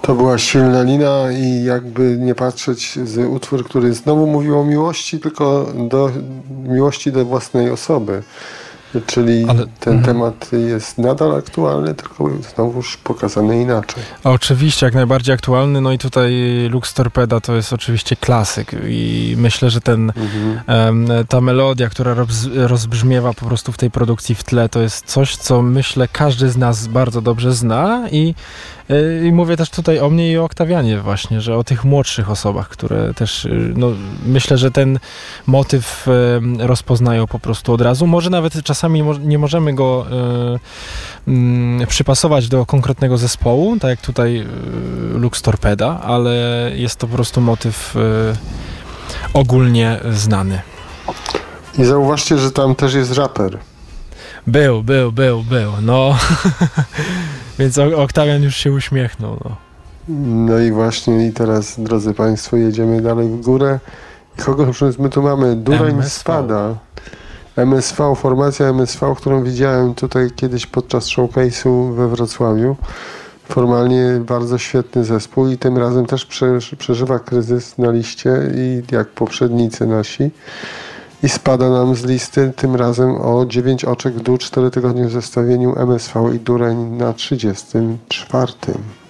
To była silna lina i jakby nie patrzeć, utwór, który znowu mówił o miłości, tylko do miłości do własnej osoby. Czyli ten temat jest nadal aktualny, tylko znowuż pokazany inaczej. Oczywiście, jak najbardziej aktualny. No i tutaj Lux Torpeda to jest oczywiście klasyk i myślę, że ta melodia, która rozbrzmiewa po prostu w tej produkcji w tle, to jest coś, co myślę każdy z nas bardzo dobrze zna i mówię też tutaj o mnie i o Oktawianie właśnie, że o tych młodszych osobach, które też, no myślę, że ten motyw rozpoznają po prostu od razu. Może nawet czasami nie możemy go przypasować do konkretnego zespołu, tak jak tutaj Lux Torpeda, ale jest to po prostu motyw ogólnie znany. I zauważcie, że tam też jest raper. Był, no. Więc Oktawian już się uśmiechnął, no. No i właśnie, i teraz, drodzy Państwo, jedziemy dalej w górę. I kogo my tu mamy? Dureń spada. MSV, formacja MSV, którą widziałem tutaj kiedyś podczas showcase'u we Wrocławiu. Formalnie bardzo świetny zespół i tym razem też przeżywa kryzys na liście i jak poprzednicy nasi. I spada nam z listy tym razem o 9 oczek w dół, 4 tygodnie w zestawieniu MSV i Dureń na 34.